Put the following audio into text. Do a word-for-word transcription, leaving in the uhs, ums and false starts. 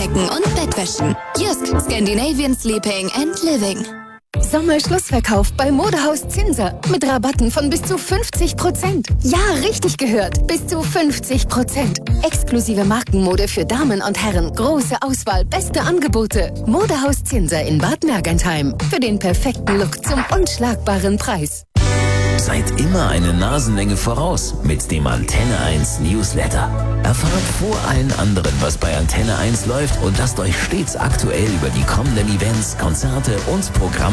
Bettdecken und Bettwäschen. Jysk, Scandinavian Sleeping and Living. Sommerschlussverkauf bei Modehaus Zinser mit Rabatten von bis zu fünfzig Prozent. Ja, richtig gehört. Bis zu fünfzig Prozent. Exklusive Markenmode für Damen und Herren. Große Auswahl, beste Angebote. Modehaus Zinser in Bad Mergentheim. Für den perfekten Look zum unschlagbaren Preis. Seid immer eine Nasenlänge voraus mit dem Antenne eins Newsletter. Erfahrt vor allen anderen, was bei Antenne eins läuft und lasst euch stets aktuell über die kommenden Events, Konzerte und Programme